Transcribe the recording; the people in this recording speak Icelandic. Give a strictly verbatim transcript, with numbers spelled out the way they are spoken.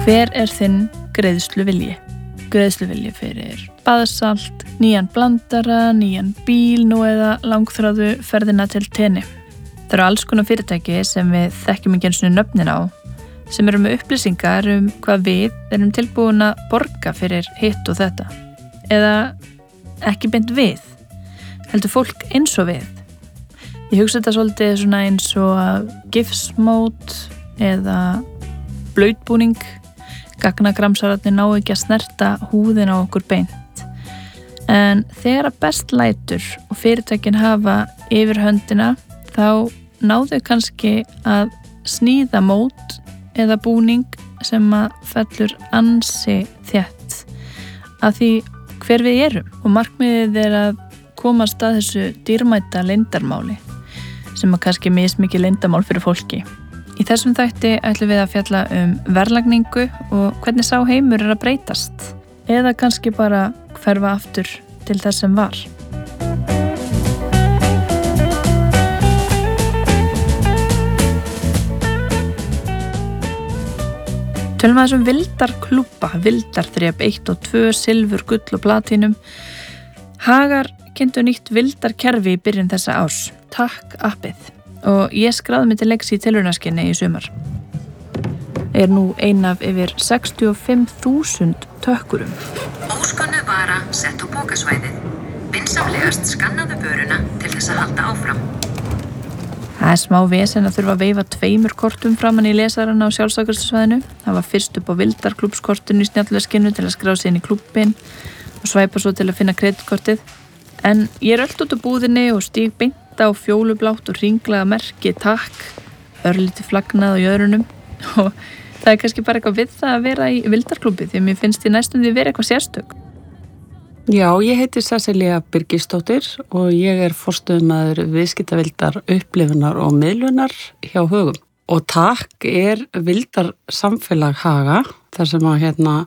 Hver er þinn greiðsluvilji? Greiðsluvilji fyrir baðsalt, nýjan blandara, nýjan bíl nú eða langþráðu ferðina til tenni. Það eru alls konar fyrirtæki sem við þekkjum ekki einu sinni nöfnin á, sem eru með upplýsingar um hvað við erum tilbúin að borga fyrir hitt og þetta. Eða ekki beint við, heldur fólk eins og við. Ég hugsa þetta svolítið svona eins og gifsmót eða blautbúning. Gagnagramsararnir ná ekki að snerta húðina á okkur beint. En þegar að best lætur og fyrirtækin hafa yfirhöndina, þá náðu kannski að sníða mót eða búning sem að fellur ansi þétt af því hver við erum. Og markmiðið er að komast að þessu dýrmæta leyndarmáli sem að kannski mismikið leyndarmál fyrir fólki. Í þessum þætti ætlum við að fjalla um verðlagningu og hvernig sá heimur er að breytast eða kannski bara hverfa aftur til þess sem var. Tölum að þessum vildarklúbba, vildarþrep eitt og tvö, silfur, gull og platínum. Hagar kynntu nýtt vildarkerfi í byrjun þessa árs, Takk appið. Og ég skráði mig til leiks í tilraunaskyni í sumar. Er nú ein af yfir sextíu og fimm þúsund tökkurum. Óskönnug vara sett á pokasvæðið. Vinsamlegast skannaðu vöruna til þess að halda áfram. Það er smá vesen að þurfa að veifa tveimur kortum framan í lesarana á sjálfsakarsvæðinu. Það var fyrst upp á vildarklúbskortinu í snjallveskinu til að skrá sig inn í klúbbin og svæpa svo til að finna kreditkortið. En ég er öll út á búðinni og stíg beint á fjólublátt og ringlaða merki Takk, örlítið flagnað á jöðrunum og það er kannski bara eitthvað við það að vera í vildarklúbbi því mér finnst ég næstum því vera eitthvað sérstök. Já, ég heiti Sesselja Birgisdóttir og ég er forstöðumaður viðskiptavildar upplifunar og miðlunar hjá Högum. Og Takk er vildarsamfélag Haga þar sem að hérna